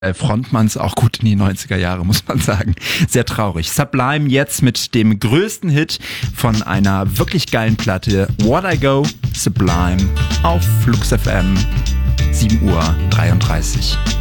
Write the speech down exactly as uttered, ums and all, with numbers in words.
Frontmanns auch gut in die neunziger Jahre, muss man sagen. Sehr traurig. Sublime jetzt mit dem größten Hit von einer wirklich geilen Platte, What I Go, Sublime, auf Flux F M, sieben Uhr dreiunddreißig.